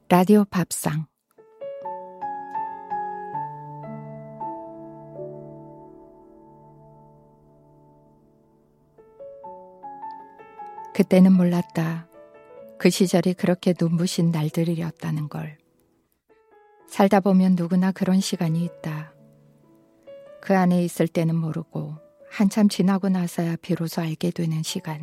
라디오 밥상. 그때는 몰랐다. 그 시절이 그렇게 눈부신 날들이었다는 걸. 살다 보면 누구나 그런 시간이 있다. 그 안에 있을 때는 모르고 한참 지나고 나서야 비로소 알게 되는 시간.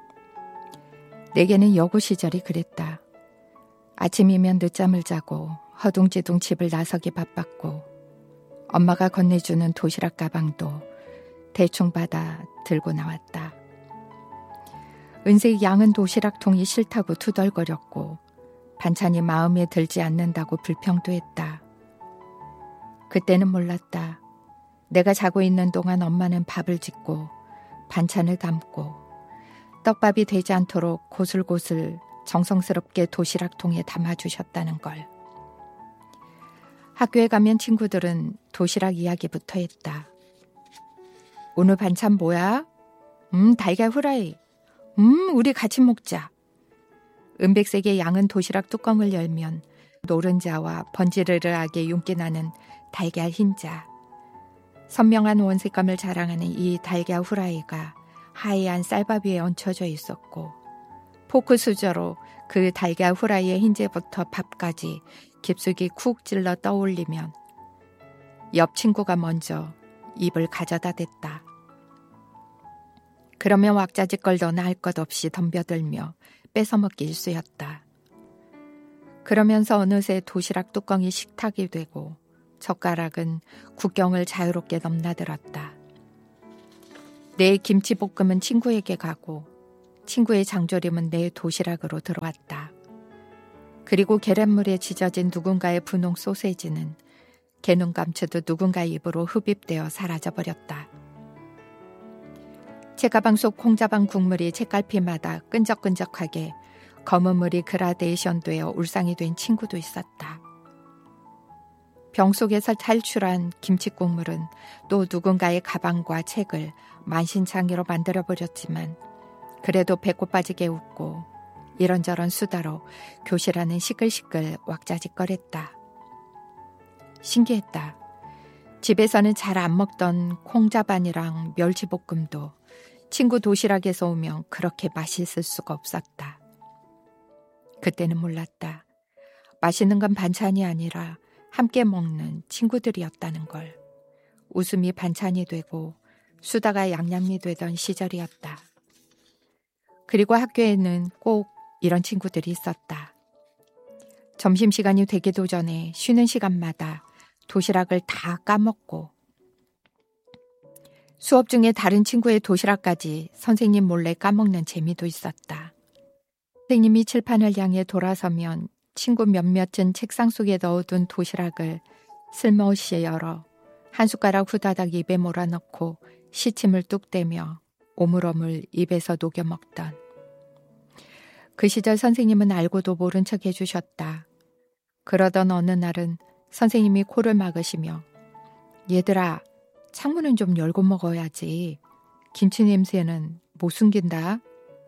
내게는 여고 시절이 그랬다. 아침이면 늦잠을 자고 허둥지둥 집을 나서기 바빴고 엄마가 건네주는 도시락 가방도 대충 받아 들고 나왔다. 은색 양은 도시락통이 싫다고 투덜거렸고 반찬이 마음에 들지 않는다고 불평도 했다. 그때는 몰랐다. 내가 자고 있는 동안 엄마는 밥을 짓고 반찬을 담고 떡밥이 되지 않도록 고슬고슬 정성스럽게 도시락통에 담아주셨다는 걸. 학교에 가면 친구들은 도시락 이야기부터 했다. 오늘 반찬 뭐야? 달걀 후라이. 우리 같이 먹자. 은백색의 양은 도시락 뚜껑을 열면 노른자와 번지르르하게 윤기 나는 달걀 흰자. 선명한 원색감을 자랑하는 이 달걀 후라이가 하얀 쌀밥 위에 얹혀져 있었고 포크 수저로 그 달걀 후라이의 흰재부터 밥까지 깊숙이 쿡 찔러 떠올리면 옆 친구가 먼저 입을 가져다 댔다. 그러면 왁자지껄 할 것 없이 덤벼들며 뺏어먹기 일쑤였다. 그러면서 어느새 도시락 뚜껑이 식탁이 되고 젓가락은 국경을 자유롭게 넘나들었다. 내 김치볶음은 친구에게 가고 친구의 장조림은 내 도시락으로 들어왔다. 그리고 계란물에 지져진 누군가의 분홍 소세지는 개눈 감추듯 누군가의 입으로 흡입되어 사라져버렸다. 책가방 속 콩자반 국물이 책갈피마다 끈적끈적하게 검은 물이 그라데이션되어 울상이 된 친구도 있었다. 병 속에서 탈출한 김치국물은 또 누군가의 가방과 책을 만신창이로 만들어버렸지만 그래도 배꼽 빠지게 웃고 이런저런 수다로 교실 안은 시끌시끌 왁자지껄했다. 신기했다. 집에서는 잘 안 먹던 콩자반이랑 멸치볶음도 친구 도시락에서 오면 그렇게 맛있을 수가 없었다. 그때는 몰랐다. 맛있는 건 반찬이 아니라 함께 먹는 친구들이었다는 걸. 웃음이 반찬이 되고 수다가 양념이 되던 시절이었다. 그리고 학교에는 꼭 이런 친구들이 있었다. 점심시간이 되기도 전에 쉬는 시간마다 도시락을 다 까먹고 수업 중에 다른 친구의 도시락까지 선생님 몰래 까먹는 재미도 있었다. 선생님이 칠판을 향해 돌아서면 친구 몇몇은 책상 속에 넣어둔 도시락을 쓸모없이 열어 한 숟가락 후다닥 입에 몰아넣고 시침을 뚝 떼며 오물오물 입에서 녹여 먹던. 그 시절 선생님은 알고도 모른 척 해주셨다. 그러던 어느 날은 선생님이 코를 막으시며 얘들아, 창문은 좀 열고 먹어야지. 김치 냄새는 못 숨긴다.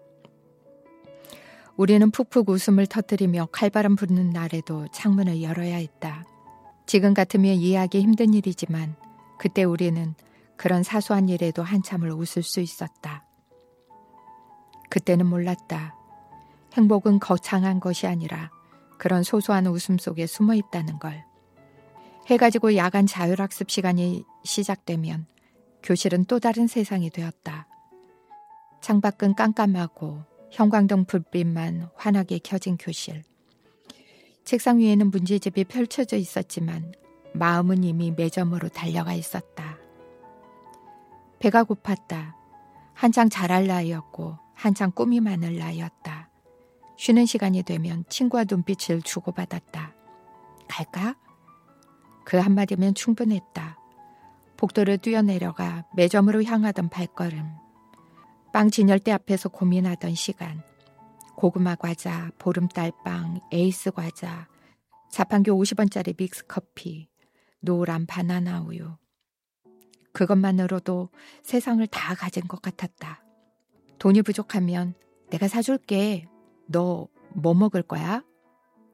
우리는 푹푹 웃음을 터뜨리며 칼바람 부는 날에도 창문을 열어야 했다. 지금 같으면 이해하기 힘든 일이지만 그때 우리는 그런 사소한 일에도 한참을 웃을 수 있었다. 그때는 몰랐다. 행복은 거창한 것이 아니라 그런 소소한 웃음 속에 숨어 있다는 걸. 해가 지고 야간 자율학습 시간이 시작되면 교실은 또 다른 세상이 되었다. 창밖은 깜깜하고 형광등 불빛만 환하게 켜진 교실. 책상 위에는 문제집이 펼쳐져 있었지만 마음은 이미 매점으로 달려가 있었다. 배가 고팠다. 한창 자랄 나이였고 한창 꿈이 많을 나이였다. 쉬는 시간이 되면 친구와 눈빛을 주고받았다. 갈까? 그 한마디면 충분했다. 복도를 뛰어내려가 매점으로 향하던 발걸음. 빵 진열대 앞에서 고민하던 시간. 고구마 과자, 보름달빵, 에이스 과자, 자판기 50원짜리 믹스커피, 노란 바나나 우유. 그것만으로도 세상을 다 가진 것 같았다. 돈이 부족하면 내가 사줄게. 너 뭐 먹을 거야?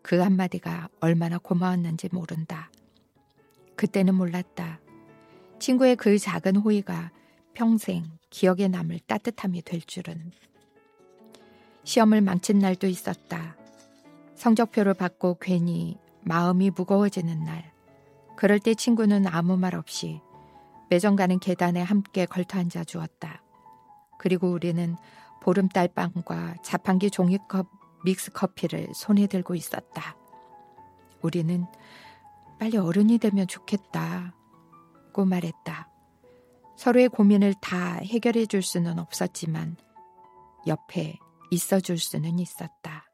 그 한마디가 얼마나 고마웠는지 모른다. 그때는 몰랐다. 친구의 그 작은 호의가 평생 기억에 남을 따뜻함이 될 줄은. 시험을 망친 날도 있었다. 성적표를 받고 괜히 마음이 무거워지는 날. 그럴 때 친구는 아무 말 없이 매점 가는 계단에 함께 걸터 앉아 주었다. 그리고 우리는 보름달빵과 자판기 종이컵 믹스커피를 손에 들고 있었다. 우리는 빨리 어른이 되면 좋겠다고 말했다. 서로의 고민을 다 해결해 줄 수는 없었지만 옆에 있어 줄 수는 있었다.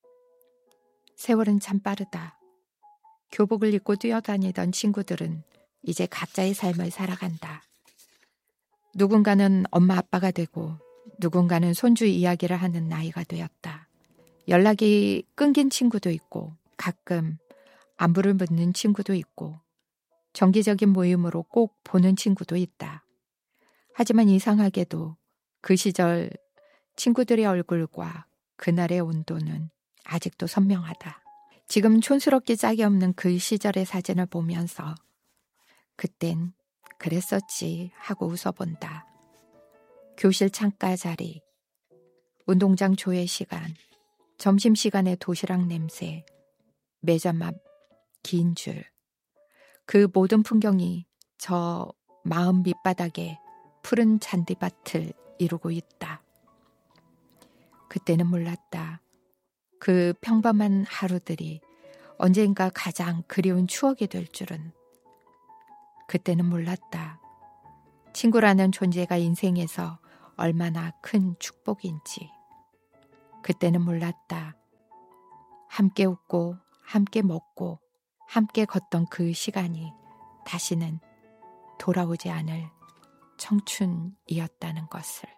세월은 참 빠르다. 교복을 입고 뛰어다니던 친구들은 이제 각자의 삶을 살아간다. 누군가는 엄마 아빠가 되고 누군가는 손주 이야기를 하는 나이가 되었다. 연락이 끊긴 친구도 있고 가끔 안부를 묻는 친구도 있고 정기적인 모임으로 꼭 보는 친구도 있다. 하지만 이상하게도 그 시절 친구들의 얼굴과 그날의 온도는 아직도 선명하다. 지금 촌스럽게 짝이 없는 그 시절의 사진을 보면서 그땐 그랬었지 하고 웃어본다. 교실 창가 자리, 운동장 조회 시간, 점심시간의 도시락 냄새, 매점 앞 긴 줄. 그 모든 풍경이 저 마음 밑바닥에 푸른 잔디밭을 이루고 있다. 그때는 몰랐다. 그 평범한 하루들이 언젠가 가장 그리운 추억이 될 줄은. 그때는 몰랐다. 친구라는 존재가 인생에서 얼마나 큰 축복인지. 그때는 몰랐다. 함께 웃고 함께 먹고 함께 걷던 그 시간이 다시는 돌아오지 않을 청춘이었다는 것을.